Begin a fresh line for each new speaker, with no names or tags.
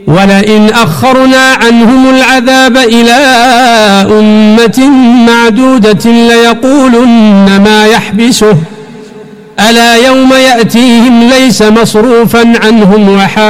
ولئن أخرنا عنهم العذاب إلى أمة معدودة ليقولن ما يحبسه ألا يوم يأتيهم ليس مصروفا عنهم